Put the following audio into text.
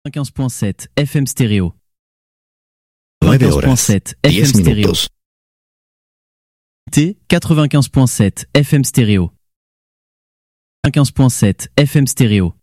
95.7 FM stéréo. 9 horas, 95.7 FM 10 stéréo. minutos. T 95.7 FM stéréo. 95.7 FM stéréo.